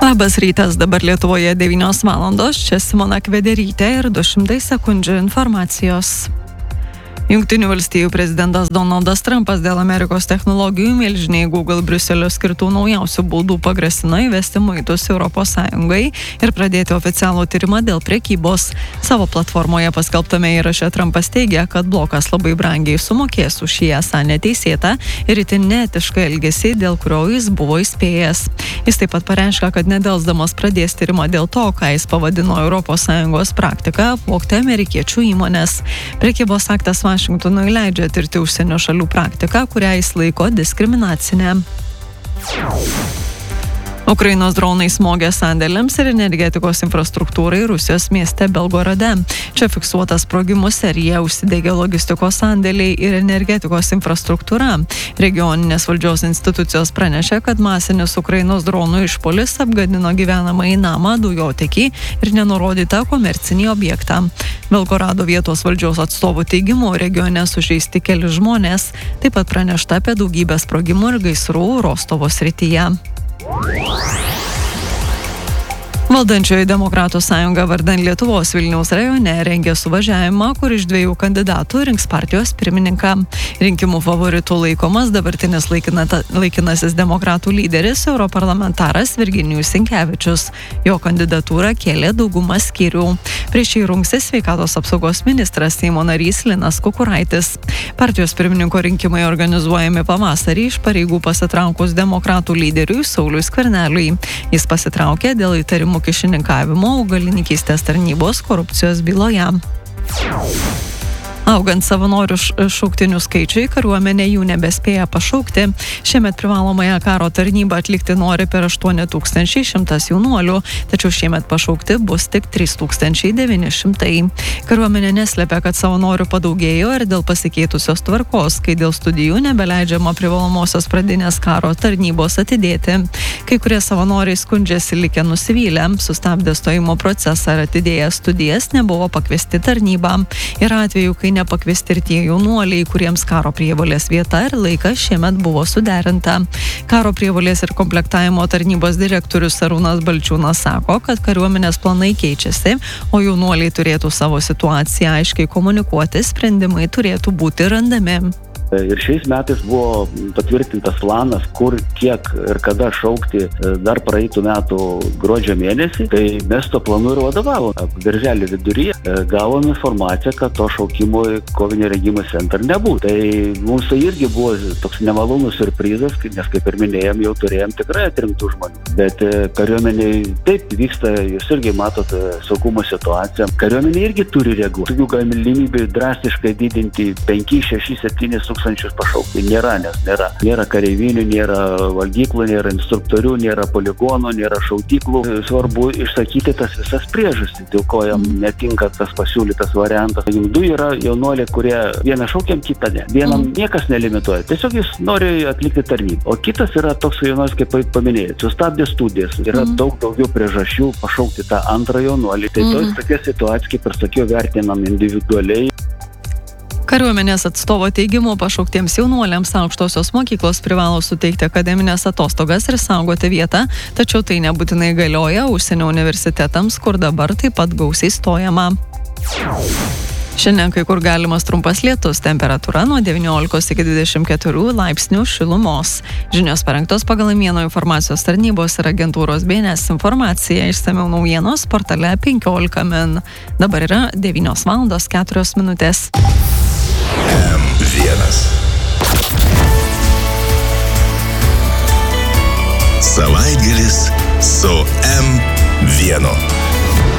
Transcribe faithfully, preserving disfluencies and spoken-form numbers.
Labas rytas, dabar Lietuvoje devynios valandos, čia Simona Kvederytė ir du šimtai sekundžių informacijos. Jungtinių valstijų prezidentas Donaldas Trumpas dėl Amerikos technologijų milžiniai Google Briuselio skirtų naujausių baudų pagrasino įvesti muitus Europos Sąjungai ir pradėti oficialų tyrimą dėl prekybos. Savo platformoje paskelbtame įraše Trumpas teigia, kad blokas labai brangiai sumokės už šį esą neteisėtą ir itin neetišką elgesį, dėl kurio jis buvo įspėjęs. Jis taip pat pareiškia, kad nedelsdamas pradės tyrimą dėl to, ką jis pavadino Europos Sąjungos praktika apvogti amerikiečių įmonės. Prekybos aktas Vašingtonui leidžia tirti užsienio šalių praktiką, kurią jis laiko diskriminacinę. Ukrainos dronai smogė sandėliams ir energetikos infrastruktūrai Rusijos mieste Belgorode. Čia fiksuotas sprogimų serija, užsidegė logistikos sandėliai ir energetikos infrastruktūra. Regioninės valdžios institucijos pranešė, kad masinis Ukrainos dronų išpuolis apgadino gyvenamąjį namą, dujotekį ir nenurodytą komercinį objektą. Belgorado vietos valdžios atstovų teigimu regione sužeisti keli žmonės, taip pat pranešta apie daugybę sprogimų ir gaisrų Rostovo srityje. Valdančioji Demokratų sąjunga vardan Lietuvos Vilniaus rajone rengia suvažiavimą, kur iš dviejų kandidatų rinks partijos pirmininką. Rinkimų favoritų laikomas dabartinis laikinata, laikinasis demokratų lyderis europarlamentaras Virginijus Sinkevičius. Jo kandidatūrą kėlė dauguma skyrių. Prieš jį rungsis sveikatos apsaugos ministras Seimo narys Linas Kukuraitis. Partijos pirmininko rinkimai organizuojami pavasarį iš pareigų pasitraukus demokratų lyderiui Sauliui Skverneliui. Jis pasitraukė dėl įtarimų kyšininkavimo augalininkystės tarnybos korupcijos byloje. Augant savanorių šauktinių skaičiui, kariuomenė jų nebespėja pašaukti. Šiemet privalomąją karo tarnybą atlikti nori per aštuoni tūkstančiai šimtas jaunuolių, tačiau šiemet pašaukti bus tik trys tūkstančiai devyni šimtai. Kariuomenė neslepia, kad savanorių padaugėjo ir dėl pasikeitusios tvarkos, kai dėl studijų nebeleidžiama privalomosios pradinės karo tarnybos atidėti. Kai kurie savanoriai skundžiasi likę nusivylę, sustabdė stojimo procesą ir atidėję studijas nebuvo pakviesti tarnybą. Yra atvejų, kai nepakviesti ir tie jaunuoliai, kuriems karo prievolės vieta ir laikas šiemet buvo suderinta. Karo prievolės ir komplektavimo tarnybos direktorius Arūnas Balčiūnas sako, kad kariuomenės planai keičiasi, o jaunuoliai turėtų savo situaciją aiškiai komunikuoti, sprendimai turėtų būti randami. Ir šiais metais buvo patvirtintas planas, kur, kiek ir kada šaukti dar praeitų metų gruodžio mėnesį. Tai mes to planu ir vadovavom. Birželio viduryje gavom informaciją, kad to šaukimo į kovinį rengimo centrą nebūtų. Tai mums tai irgi buvo toks nemalonus siurprizas, nes kaip ir minėjom, jau turėjom tikrai atrinktų žmonių. Bet kariuomeniai taip vyksta, jūs irgi matot saugumo situaciją. Kariuomenė irgi turi reaguoti. Tokių galimybių drastiškai didinti penki, šeši, septyni tūkstančius pašaukti nėra, nes nėra. Nėra kareivinių, nėra valgyklų, nėra instruktorių, nėra poligonų, nėra šaudyklų. Svarbu išsakyti tas visas priežastis, dėl ko jam netinka tas pasiūlytas variantas. Du yra jaunuoliai, kurie vieną šaukiam, kitą ne. Vienam niekas nelimituoja. Tiesiog jis nori atlikti tarnybą. O kitas yra toks jaunuolis, kaip paminėjai, sustabdė studijas. Yra mm. daug daugiau priežasčių pašaukti tą antrą jaunuolį. Tai mm. tokia situacija, kaip ir sakiau, vertinam individualiai. Kariuomenės atstovo teigimu pašauktiems jaunuoliams aukštosios mokyklos privalo suteikti akademinės atostogas ir saugoti vietą, tačiau tai nebūtinai galioja užsienio universitetams, kur dabar taip pat gausiai stojama. Šiandien kai kur galimas trumpas lietus, temperatūra nuo devyniolikos iki dvidešimt keturių laipsnių šilumos. Žinios parengtos pagal Mieno informacijos tarnybos ir agentūros B N S informaciją. Išsamiau naujienos portale penkiolika min. Dabar yra devynios valandos keturios minutės. M vienas. Savaitgalis su M vienu.